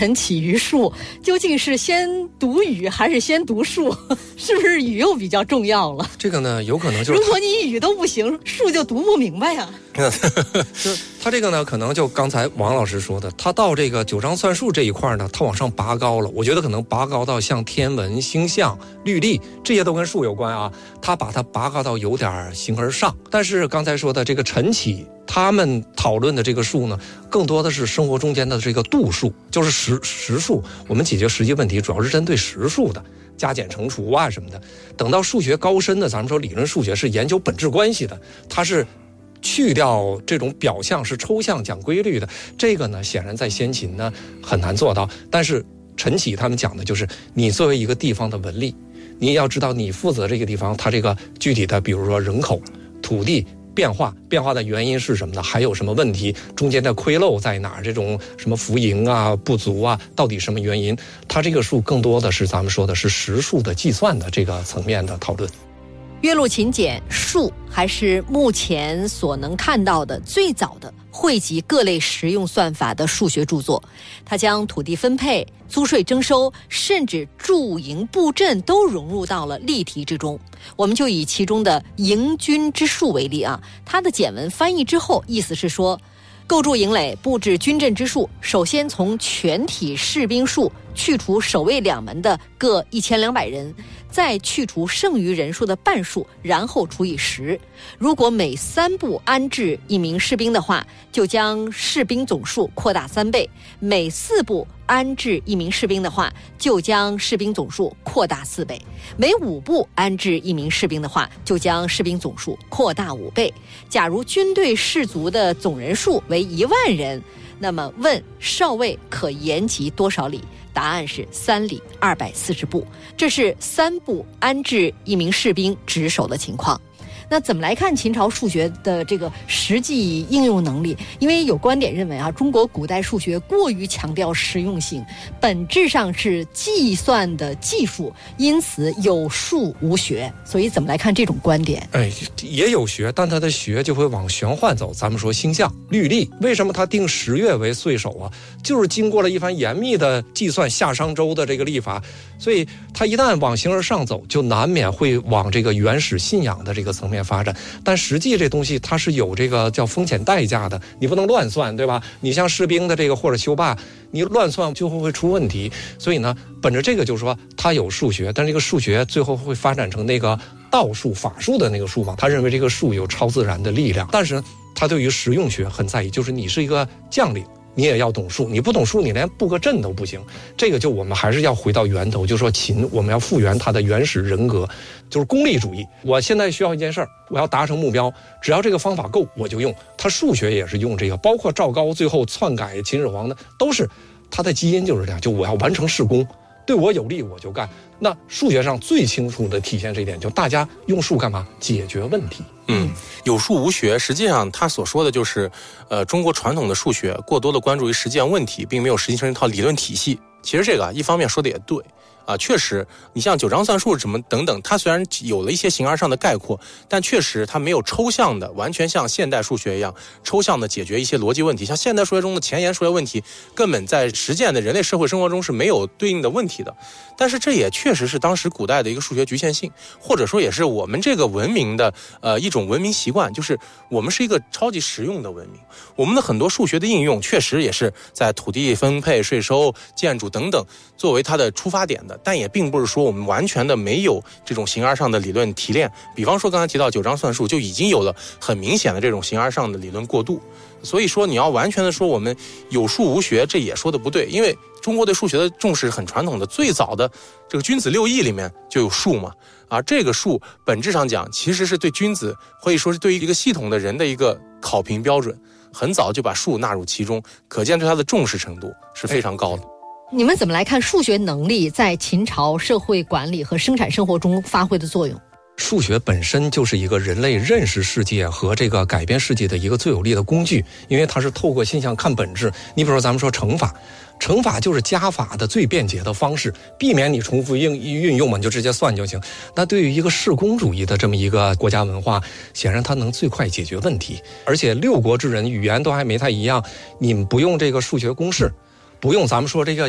臣起于术，究竟是先读语还是先读术？是不是语又比较重要了？ 这个呢，有可能就是如果你语都不行，术就读不明白呀。 就是他这个呢，可能就刚才王老师说的，他到这个九章算术这一块呢，他往上拔高了。我觉得可能拔高到像天文、星象、律历这些都跟术有关啊，他把它拔高到有点形而上。但是刚才说的这个陈启他们讨论的这个术呢，更多的是生活中间的这个度数，就是实数。我们解决实际问题主要是针对实数的，加减乘除啊什么的。等到数学高深的，咱们说理论数学是研究本质关系的，它是去掉这种表象，是抽象讲规律的。这个呢，显然在先秦呢很难做到。但是陈启他们讲的就是，你作为一个地方的文吏，你也要知道你负责这个地方它这个具体的，比如说人口、土地变化的原因是什么呢？还有什么问题？中间的亏漏在哪儿？这种什么浮盈啊、不足啊，到底什么原因？它这个数更多的是咱们说的是实数的计算的这个层面的讨论。 岳麓秦简术还是目前所能看到的最早的汇集各类实用算法的数学著作。它将土地分配、租税征收，甚至驻营布阵都融入到了例题之中。我们就以其中的营军之术为例啊，它的简文翻译之后，意思是说，构筑营垒、布置军阵之术，首先从全体士兵数去除守卫两门的各1200人，再去除剩余人数的半数，然后除以10。如果每3步安置1名士兵的话，就将士兵总数扩大3倍；每4步安置1名士兵的话，就将士兵总数扩大4倍；每5步安置1名士兵的话，就将士兵总数扩大5倍。假如军队士卒的总人数为1万人，那么问少尉可延及多少里？答案是3里240步，这是3步安置1名士兵值守的情况。那怎么来看秦朝数学的这个实际应用能力？因为有观点认为啊，中国古代数学过于强调实用性，本质上是计算的技术，因此有数无学。所以怎么来看这种观点？ 也有学，但它的学就会往玄幻走。咱们说星象、律历，为什么它定10月为岁首啊？就是经过了一番严密的计算，夏商周的这个历法，所以它一旦往形而上走，就难免会往这个原始信仰的这个层面发展。但实际这东西它是有这个叫风险代价的，你不能乱算，对吧？你像士兵的这个或者修坝，你乱算就会出问题。所以呢，本着这个就是说它有数学，但这个数学最后会发展成那个道术、法术的那个术嘛。他认为这个术有超自然的力量，但是呢，他对于实用学很在意，就是你是一个将领，你也要懂术，你不懂术，你连布个阵都不行。这个就我们还是要回到源头，就说秦，我们要复原它的原始人格，就是功利主义。我现在需要一件事儿，我要达成目标，只要这个方法够，我就用。他数学也是用这个，包括赵高最后篡改秦始皇的，都是他的基因就是这样，就我要完成事功，对我有利我就干。那数学上最清楚的体现这一点，就大家用数干嘛？解决问题。 有数无学，实际上他所说的就是，中国传统的数学过多的关注于实践问题，并没有实际成一套理论体系。其实这个一方面说的也对。确实，你像九章算术什么等等，它虽然有了一些形而上的概括，但确实它没有抽象的，完全像现代数学一样抽象的解决一些逻辑问题。像现代数学中的前沿数学问题，根本在实践的人类社会生活中是没有对应的问题的。但是这也确实是当时古代的一个数学局限性，或者说也是我们这个文明的一种文明习惯，就是我们是一个超级实用的文明。我们的很多数学的应用确实也是在土地分配、税收、建筑等等作为它的出发点的。但也并不是说我们完全的没有这种形而上的理论提炼，比方说刚才提到九章算术就已经有了很明显的这种形而上的理论过渡。所以说你要完全的说我们有数无学，这也说的不对，因为中国对数学的重视很传统的，最早的这个君子六艺里面就有数嘛，这个数本质上讲其实是对君子可以说是对于一个系统的人的一个考评标准，很早就把数纳入其中，可见对它的重视程度是非常高的。 你们怎么来看数学能力在秦朝社会管理和生产生活中发挥的作用？ 数学本身就是一个人类认识世界和这个改变世界的一个最有力的工具，因为它是透过现象看本质。你比如说咱们说乘法，乘法就是加法的最便捷的方式，避免你重复运用嘛，你就直接算就行。那对于一个世公主义的这么一个国家文化，显然它能最快解决问题。而且六国之人语言都还没太一样，你们不用这个数学公式，不用咱们说这个